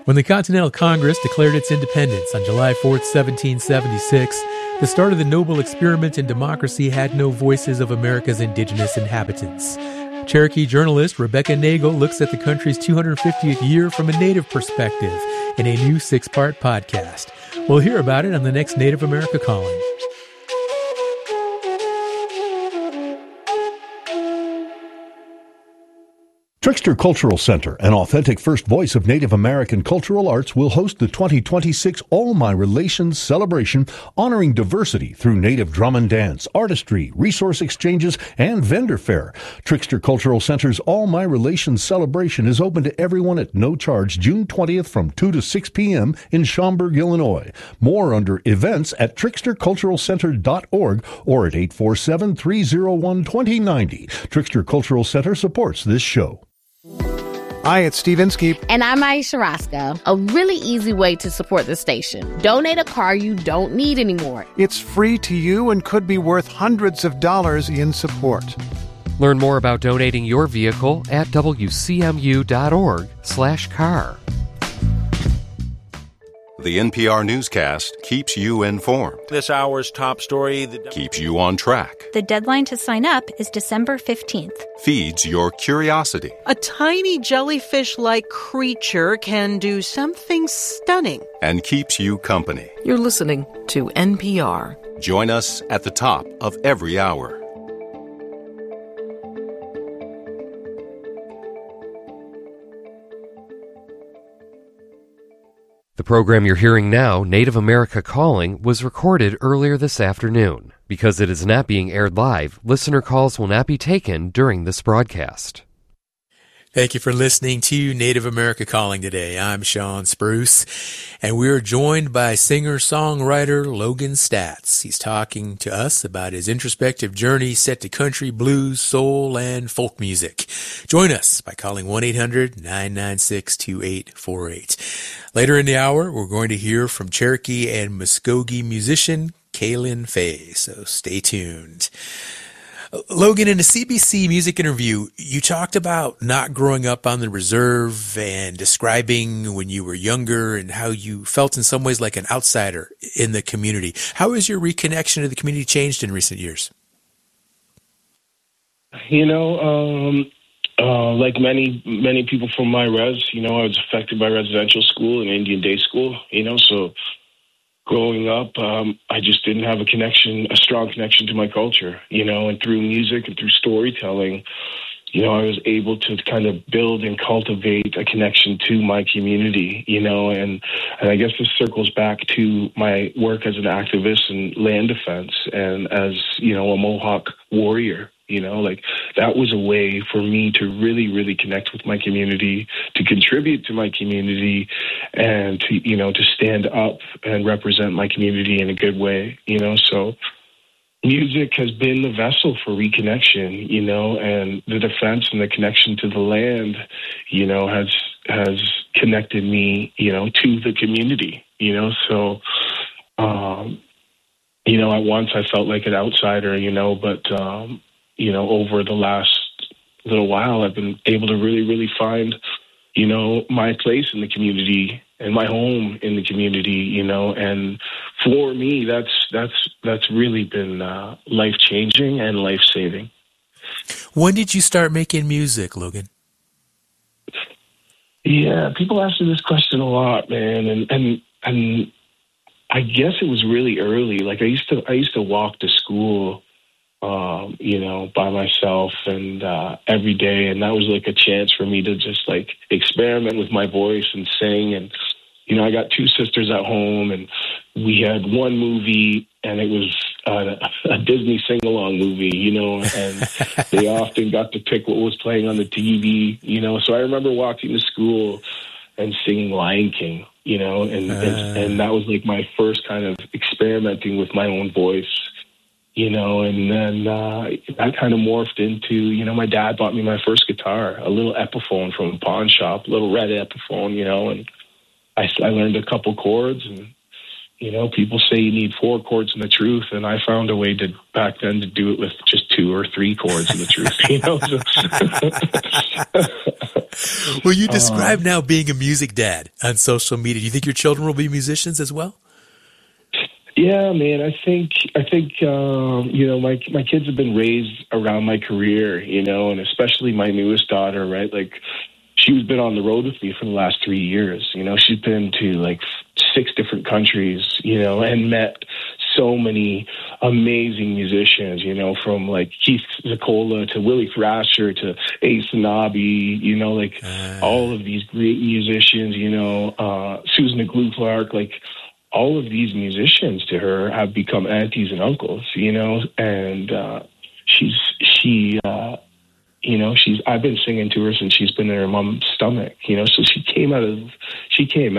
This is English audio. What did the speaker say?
When the Continental Congress declared its independence on July 4th, 1776, the start of the noble experiment in democracy had no voices of America's indigenous inhabitants. Cherokee journalist Rebecca Nagle looks at the country's 250th year from a Native perspective in a new 6-part podcast. We'll hear about it on the next Native America Calling. Trickster Cultural Center, an authentic first voice of Native American cultural arts, will host the 2026 All My Relations celebration, honoring diversity through Native drum and dance, artistry, resource exchanges, and vendor fair. Trickster Cultural Center's All My Relations celebration is open to everyone at no charge June 20th from 2 to 6 p.m. in Schaumburg, Illinois. More under events at tricksterculturalcenter.org or at 847-301-2090. Trickster Cultural Center supports this show. Hi, it's Steve Inskeep. And I'm Aisha Roscoe. A really easy way to support the station. Donate a car you don't need anymore. It's free to you and could be worth hundreds of dollars in support. Learn more about donating your vehicle at wcmu.org/car. The NPR newscast keeps you informed. This hour's top story keeps you on track. The deadline to sign up is December 15th. Feeds your curiosity. A tiny jellyfish-like creature can do something stunning. And keeps you company. You're listening to NPR. Join us at the top of every hour. The program you're hearing now, Native America Calling, was recorded earlier this afternoon. Because it is not being aired live, listener calls will not be taken during this broadcast. Thank you for listening to Native America Calling today. I'm Sean Spruce, and we're joined by singer-songwriter Logan Staats. He's talking to us about his introspective journey set to country, blues, soul, and folk music. Join us by calling 1-800-996-2848. Later in the hour, we're going to hear from Cherokee and Muskogee musician Kaylin Fay, so stay tuned. Logan, in a CBC music interview, you talked about not growing up on the reserve and describing when you were younger and how you felt in some ways like an outsider in the community. How has your reconnection to the community changed in recent years? Like many people from my res, I was affected by residential school and Indian day school, so growing up, I just didn't have a strong connection to my culture, and through music and through storytelling, I was able to kind of build and cultivate a connection to my community, and I guess this circles back to my work as an activist in land defense and as, a Mohawk warrior. That was a way for me to really, really connect with my community, to contribute to my community, and to stand up and represent my community in a good way, So music has been the vessel for reconnection, and the defense and the connection to the land, has connected me, to the community, So, at once I felt like an outsider, but, over the last little while, I've been able to really, really find, my place in the community and my home in the community, and for me, that's really been life-changing and life-saving. When did you start making music, Logan? Yeah, people ask me this question a lot, man, and I guess it was really early. Like I used to walk to school, by myself and every day, and that was like a chance for me to just like experiment with my voice and sing. And I got two sisters at home, and we had one movie, and it was a Disney sing-along movie, and they often got to pick what was playing on the TV, So I remember walking to school and singing Lion King, and that was like my first kind of experimenting with my own voice. And then that kind of morphed into, my dad bought me my first guitar, a little Epiphone from a pawn shop, a little red Epiphone, and I learned a couple chords and, People say you need 4 chords in the truth, and I found a way back then to do it with just 2 or 3 chords in the truth. Well, you describe now being a music dad on social media. Do you think your children will be musicians as well? Yeah, man. I think my kids have been raised around my career, and especially my newest daughter, right? Like, she's been on the road with me for the last 3 years. She's been to like 6 different countries, and met so many amazing musicians, from like Keith Zakola to Willie Thrasher to Ace Nabi, all of these great musicians, Susan Glue-Clark, like all of these musicians to her have become aunties and uncles, and I've been singing to her since she's been in her mom's stomach, so she came